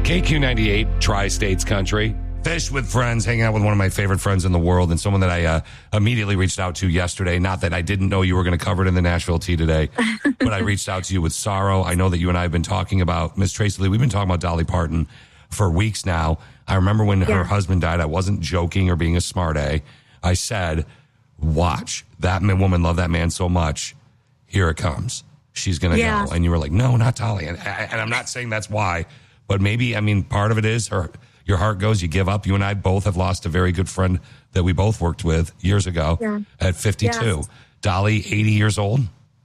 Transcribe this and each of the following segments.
KQ98, Tri-States Country. Fish with friends, hanging out with one of my favorite friends in the world and someone that I immediately reached out to yesterday. Not that I didn't know you were going to cover it in the Nashville Tea today, but I reached out to you with sorrow. I know that you and I have been talking about, Miss Tracy Lee, we've been talking about Dolly Parton for weeks now. I remember when her husband died, I wasn't joking or being a smart A. I said, watch, that woman loved that man so much. Here it comes. She's going to go. And you were like, no, not Dolly. And I'm not saying that's why, but maybe, I mean, part of it is your heart goes, you give up. You and I both have lost a very good friend that we both worked with years ago at 52. Yes. Dolly, 80 years old.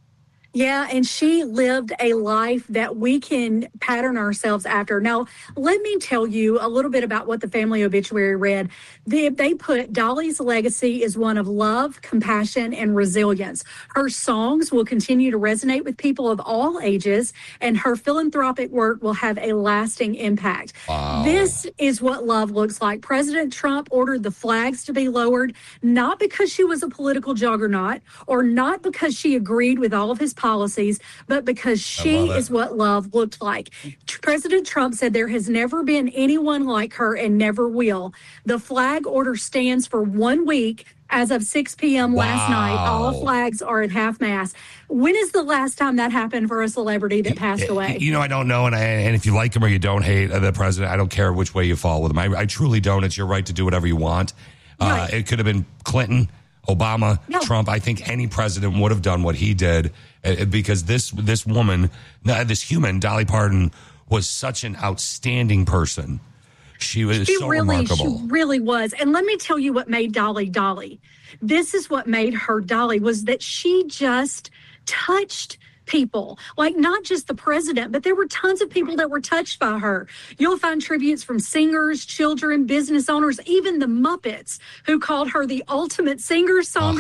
Yeah, and she lived a life that we can pattern ourselves after. Now, let me tell you a little bit about what the family obituary read. They put Dolly's legacy is one of love, compassion, and resilience. Her songs will continue to resonate with people of all ages, and her philanthropic work will have a lasting impact. Wow. This is what love looks like. President Trump ordered the flags to be lowered, not because she was a political juggernaut or not because she agreed with all of his policies, but because she is what love looked like. President Trump said there has never been anyone like her and never will. The flag order stands for 1 week. As of 6 p.m. last night, all flags are at half-mast. When is the last time that happened for a celebrity that passed away? You know, I don't know, and if you like him or you don't hate the president, I don't care which way you fall with him. I truly don't. It's your right to do whatever you want. Right. It could have been Clinton, Obama, Trump. I think any president would have done what he did because this woman, this human, Dolly Parton, was such an outstanding person. She was so remarkable. She really was. And let me tell you what made Dolly Dolly. This is what made her Dolly, was that she just touched people, like not just the president, but there were tons of people that were touched by her. You'll find tributes from singers, children, business owners, even the Muppets, who called her the ultimate singer,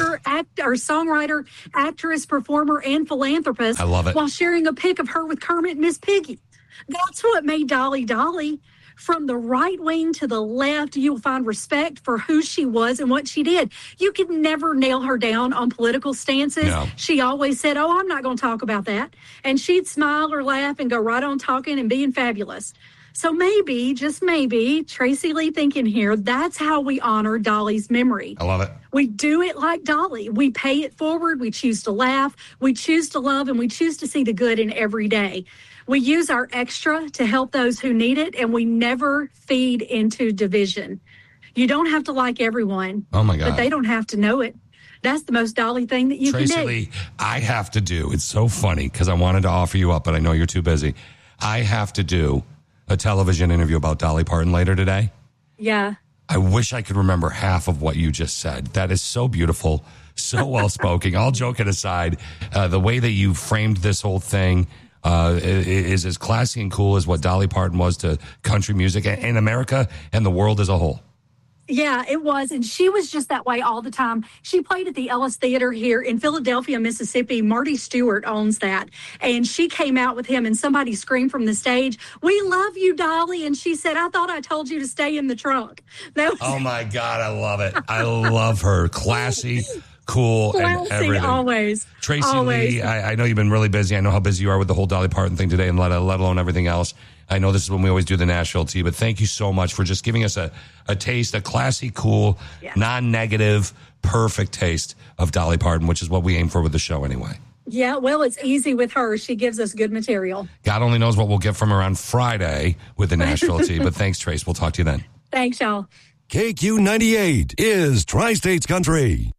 songwriter, actress, performer, and philanthropist. I love it. While sharing a pic of her with Kermit and Miss Piggy. That's what made Dolly Dolly. From the right wing to the left, you'll find respect for who she was and what she did. You could never nail her down on political stances. No. She always said, oh, I'm not going to talk about that. And she'd smile or laugh and go right on talking and being fabulous. So maybe, just maybe, Tracy Lee thinking here, that's how we honor Dolly's memory. I love it. We do it like Dolly. We pay it forward. We choose to laugh. We choose to love, and we choose to see the good in every day. We use our extra to help those who need it, and we never feed into division. You don't have to like everyone. Oh, my God. But they don't have to know it. That's the most Dolly thing that you can do. Tracy Lee, I have to do, it's so funny because I wanted to offer you up, but I know you're too busy. I have to do a television interview about Dolly Parton later today. Yeah. I wish I could remember half of what you just said. That is so beautiful, so well-spoken. All joking aside, the way that you framed this whole thing is as classy and cool as what Dolly Parton was to country music in America and the world as a whole. Yeah, it was. And she was just that way all the time. She played at the Ellis Theater here in Philadelphia, Mississippi. Marty Stewart owns that. And she came out with him and somebody screamed from the stage, "We love you, Dolly." And she said, "I thought I told you to stay in the trunk." Oh, my God. I love it. I love her. Classy, cool, and everything. Always. Tracy always. Lee, I know you've been really busy. I know how busy you are with the whole Dolly Parton thing today and let alone everything else. I know this is when we always do the Nashville Tea, but thank you so much for just giving us a taste, a classy, cool, non-negative, perfect taste of Dolly Parton, which is what we aim for with the show anyway. Yeah, well, it's easy with her. She gives us good material. God only knows what we'll get from her on Friday with the Nashville Tea, but thanks, Trace. We'll talk to you then. Thanks, y'all. KQ98 is Tri-States Country.